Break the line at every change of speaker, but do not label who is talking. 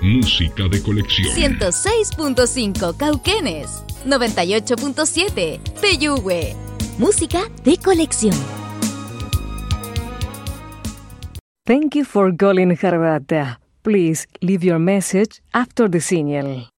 Música de colección.
106.5 Cauquenes, 98.7 Peyúgue. Música de colección.
Thank you for calling Harvata. Please leave your message after the signal.